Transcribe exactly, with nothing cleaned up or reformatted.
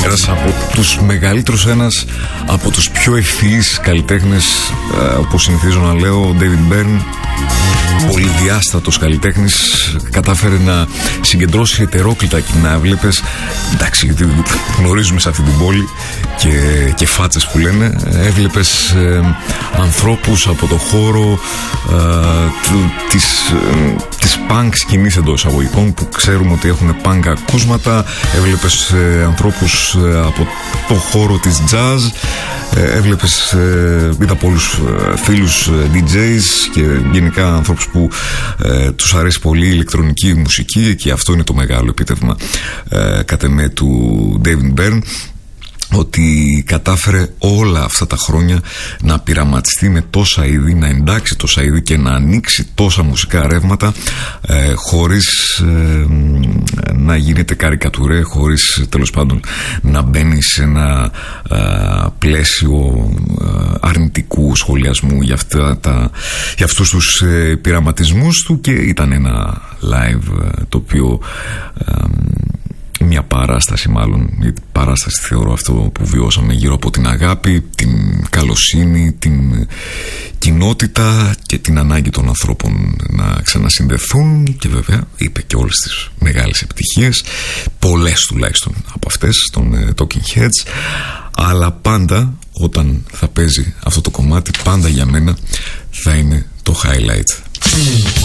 Ένας από τους μεγαλύτερους, ένας από τους πιο ευθύς καλλιτέχνες, όπως συνηθίζω να λέω, ο David Byrne. Πολυδιάστατος καλλιτέχνης, κατάφερε να συγκεντρώσει ετερόκλητα κοινά. Βλέπεις, εντάξει, γιατί γνωρίζουμε σε αυτή την πόλη και, και φάτσες που λένε, έβλεπες ε, ανθρώπους από το χώρο ε, της, ε, της punk σκηνής εντός εισαγωγικών, που ξέρουμε ότι έχουν punk ακούσματα. Έβλεπες ε, ανθρώπους ε, από το χώρο της jazz. ε, Έβλεπες, ε, είδα πολλούς ε, φίλους ε, ντι τζέις και γενικά ανθρώπους που ε, τους αρέσει πολύ η ηλεκτρονική μουσική, και αυτό είναι το μεγάλο επίτευγμα ε, κατ' εμέ του David Byrne, ότι κατάφερε όλα αυτά τα χρόνια να πειραματιστεί με τόσα είδη, να εντάξει τόσα είδη και να ανοίξει τόσα μουσικά ρεύματα, ε, χωρίς ε, να γίνεται καρικατουρέ, χωρίς τέλος πάντων να μπαίνει σε ένα ε, πλαίσιο ε, αρνητικού σχολιασμού για, αυτά τα, για αυτούς τους ε, πειραματισμούς του. Και ήταν ένα live ε, το οποίο ε, μια παράσταση, μάλλον η παράσταση θεωρώ αυτό που βιώσαμε, γύρω από την αγάπη, την καλοσύνη, την κοινότητα και την ανάγκη των ανθρώπων να ξανασυνδεθούν. Και βέβαια είπε και όλες τις μεγάλες επιτυχίες, πολλές τουλάχιστον από αυτές των Talking Heads. Αλλά πάντα όταν θα παίζει αυτό το κομμάτι, πάντα για μένα θα είναι το highlight.